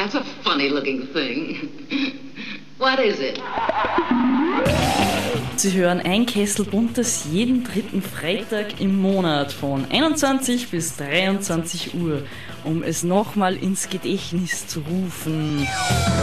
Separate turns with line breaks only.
That's a funny looking thing. What is it?
Sie hören Ein Kessel Buntes jeden dritten Freitag im Monat von 21 bis 23 Uhr, um es nochmal ins Gedächtnis zu rufen.